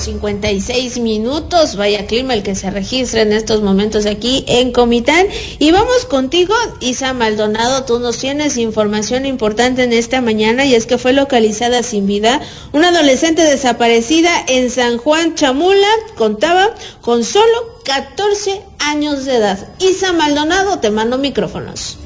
4:56. Vaya clima el que se registra en estos momentos aquí en Comitán. Y vamos contigo, Isa Maldonado. Tú nos tienes información importante en esta mañana, y es que fue localizada sin vida una adolescente desaparecida en San Juan Chamula. Contaba con solo 14 años de edad. Isa Maldonado, te mando micrófonos.